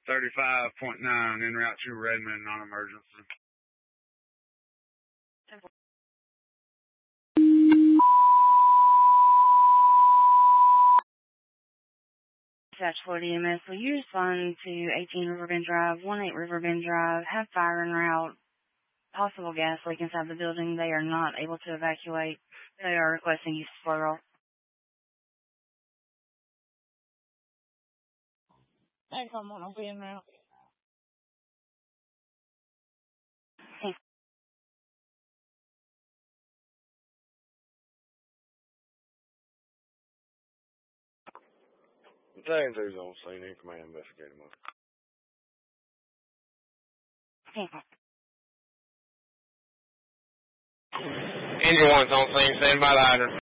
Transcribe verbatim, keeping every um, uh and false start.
thirty-five point nine en route to Redmond, non-emergency. Dispatch Florida E M S, will you respond to eighteen Riverbend Drive, eighteen Riverbend Drive, have fire en route, possible gas leak inside the building. They are not able to evacuate. They are requesting use of floral. Hey, come on, I'll be en route. James who's on scene, in command investigator mode. Okay. Engine one's on scene, stand by the hydrant.